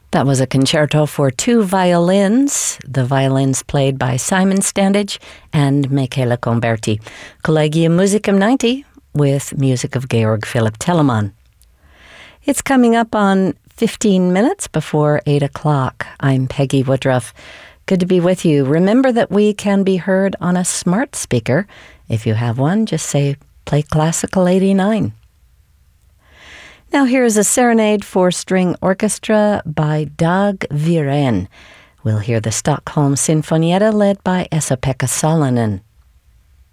That was a concerto for two violins, the violins played by Simon Standage and Michele Comberti. Collegium Musicum 90 with music of Georg Philipp Telemann. It's coming up on 15 minutes before 8 o'clock. I'm Peggy Woodruff. Good to be with you. Remember that we can be heard on a smart speaker. If you have one, just say, play Classical 89. Now here's a serenade for string orchestra by Dag Viren. We'll hear the Stockholm Sinfonietta led by Esa-Pekka Salonen.